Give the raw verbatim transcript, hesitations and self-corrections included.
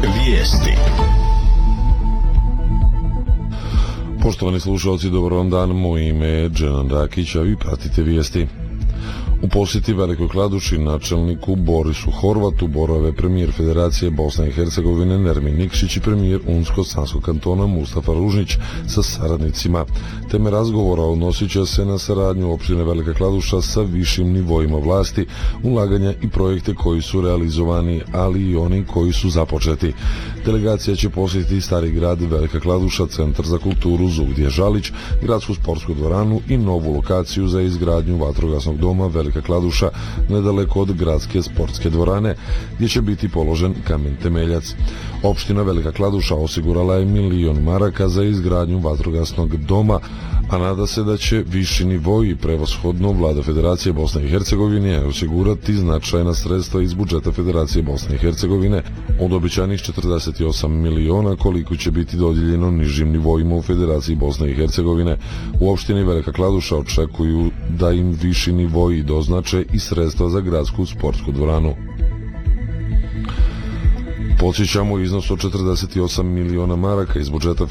Vijesti. Poštovani slušalci, dobar vam dan, moje ime je Dženan Rakić, a vi pratite vijesti. U posjeti Velikoj Kladuši načelniku Borisu Horvatu borave premijer Federacije Bosne i Hercegovine Nermin Nikšić i premijer Unsko-Sanskog kantona Mustafa Ružnić sa saradnicima. Teme razgovora odnosit će se na saradnju opštine Velika Kladuša sa višim nivoima vlasti, ulaganja i projekte koji su realizovani, ali i oni koji su započeti. Delegacija će posjetiti Stari grad Velika Kladuša, Centar za kulturu Zugdje Žalić, gradsku sportsku dvoranu i novu lokaciju za izgradnju vatrogasnog doma Velika Kladuša nedaleko od gradske sportske dvorane, gdje će biti položen kamen temeljac. Opština Velika Kladuša osigurala je milion maraka za izgradnju vatrogasnog doma, a nada se da će viši nivo i prevashodno vlada Federacije Bosne i Hercegovine osigurati značajna sredstva iz budžeta Federacije Bosne i Hercegovine od obećanih četrdeset osam miliona koliko će biti dodijeljeno nižim nivoima u Federaciji Bosne i Hercegovine. U opštini Velika Kladuša očekuju da im viši nivoji doznače i sredstva za gradsku sportsku dvoranu. Podsjećamo iznos od četrdeset osam miliona maraka iz budžeta